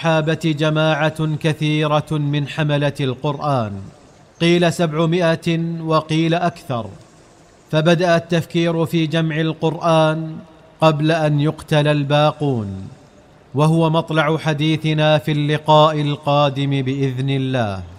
الصحابة جماعة كثيرة من حملة القرآن، قيل 700 وقيل أكثر، فبدأ التفكير في جمع القرآن قبل أن يقتل الباقون، وهو مطلع حديثنا في اللقاء القادم بإذن الله.